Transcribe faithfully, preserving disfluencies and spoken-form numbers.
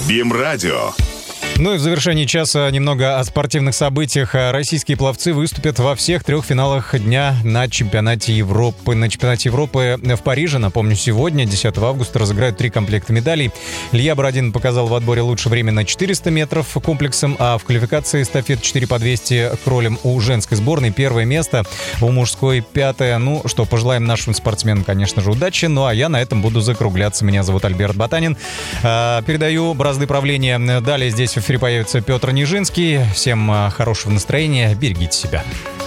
БИМ-радио. Ну и в завершении часа немного о спортивных событиях. Российские пловцы выступят во всех трех финалах дня на чемпионате Европы. На чемпионате Европы в Париже, напомню, сегодня, десятого августа, разыграют три комплекта медалей. Илья Бородин показал в отборе лучшее время на четыреста метров комплексом, а в квалификации эстафет четыре по двести кролем у женской сборной первое место, у мужской пятое. Ну что, пожелаем нашим спортсменам, конечно же, удачи. Ну а я на этом буду закругляться. Меня зовут Альберт Батанин. Передаю бразды правления. Далее здесь в эфире появится Петр Нижинский. Всем хорошего настроения, берегите себя.